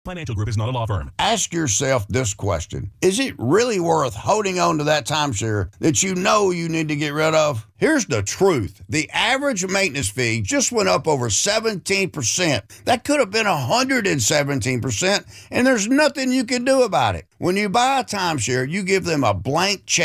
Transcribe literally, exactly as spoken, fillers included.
Financial Group is not a law firm. Ask yourself this question. Is it really worth holding on to that timeshare that you know you need to get rid of? Here's the truth. The average maintenance fee just went up over seventeen percent. That could have been one hundred seventeen percent, and there's nothing you can do about it. When you buy a timeshare, you give them a blank check.